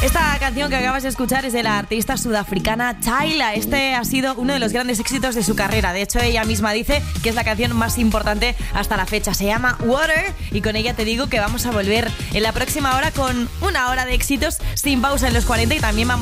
Esta canción que acabas de escuchar es de la artista sudafricana Tyla. Este ha sido uno de los grandes éxitos de su carrera. De hecho, ella misma dice que es la canción más importante hasta la fecha. Se llama Water y con ella te digo que vamos a volver en la próxima hora con una hora de éxitos sin pausa en los 40 y también vamos